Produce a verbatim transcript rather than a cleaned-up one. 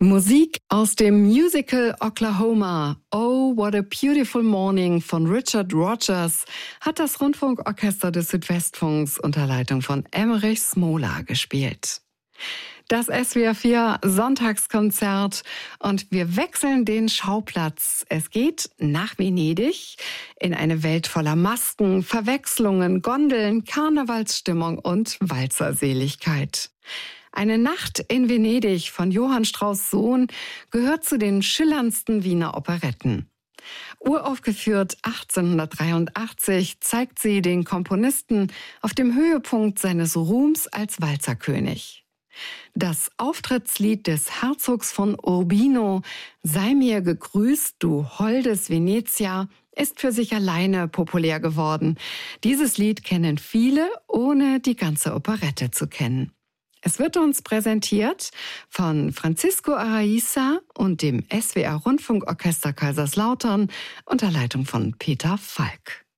Musik aus dem Musical Oklahoma, Oh, What a Beautiful Morning von Richard Rodgers hat das Rundfunkorchester des Südwestfunks unter Leitung von Emmerich Smola gespielt. Das S W R vier Sonntagskonzert und wir wechseln den Schauplatz. Es geht nach Venedig in eine Welt voller Masken, Verwechslungen, Gondeln, Karnevalsstimmung und Walzerseligkeit. Eine Nacht in Venedig von Johann Strauss Sohn gehört zu den schillerndsten Wiener Operetten. Uraufgeführt achtzehnhundertdreiundachtzig zeigt sie den Komponisten auf dem Höhepunkt seines Ruhms als Walzerkönig. Das Auftrittslied des Herzogs von Urbino, Sei mir gegrüßt, du holdes Venezia, ist für sich alleine populär geworden. Dieses Lied kennen viele, ohne die ganze Operette zu kennen. Es wird uns präsentiert von Francisco Araiza und dem S W R Rundfunkorchester Kaiserslautern unter Leitung von Peter Falk.